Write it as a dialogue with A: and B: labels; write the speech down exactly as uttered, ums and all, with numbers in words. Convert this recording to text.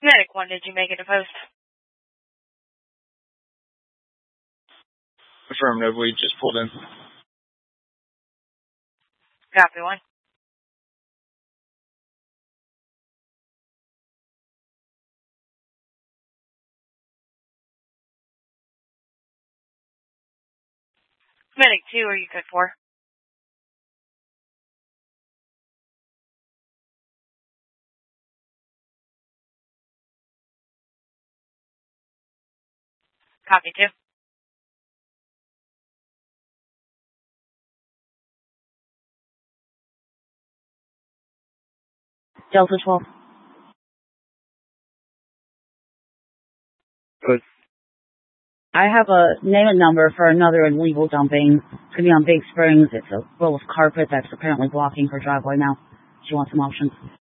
A: Medic one, did you make it to post?
B: Affirmative, we just pulled in.
A: Copy one. Medic two, are you good for? Copy two.
C: Delta twelve.
B: Good.
C: I have a name and number for another illegal dumping. It's going to be on Big Springs. It's a roll of carpet that's apparently blocking her driveway now. She wants some options.